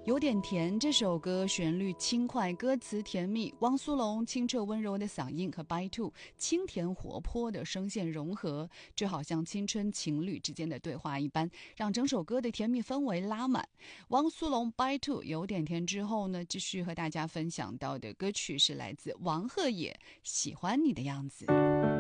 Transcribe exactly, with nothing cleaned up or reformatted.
有点甜这首歌旋律轻快，歌词甜蜜，汪苏泷清澈温柔的嗓音和 By Two 清甜活泼的声线融合，就好像青春情侣之间的对话一般，让整首歌的甜蜜氛围拉满。汪苏泷 By Two 有点甜之后呢，继续和大家分享到的歌曲是来自王鹤野《喜欢你的样子》。